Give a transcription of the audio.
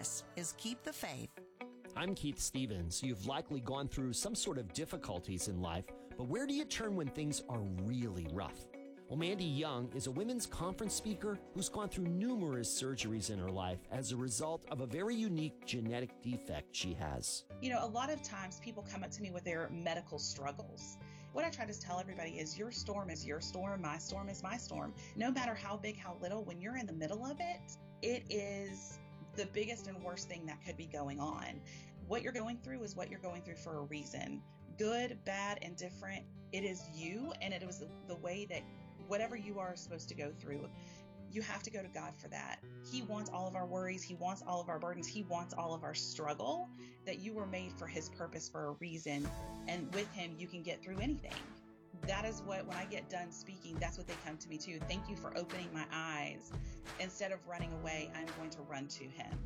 This is Keep the Faith. I'm Keith Stevens. You've likely gone through some sort of difficulties in life, but where do you turn when things are really rough? Well, Mandy Young is a women's conference speaker who's gone through numerous surgeries in her life as a result of a very unique genetic defect she has. You know, a lot of times people come up to me with their medical struggles. What I try to tell everybody is your storm is your storm, my storm is my storm. No matter how big, how little, when you're in the middle of it, it is the biggest and worst thing that could be going on. What you're going through is what you're going through for a reason. Good, bad, and different. It is you, and it was the way that whatever you are supposed to go through, you have to go to God for that. He wants all of our worries. He wants all of our burdens. He wants all of our struggle, that you were made for his purpose for a reason. And with him, you can get through anything. That is what, when I get done speaking, that's what they come to me too. Thank you for opening my eyes. Instead of running away, I'm going to run to him.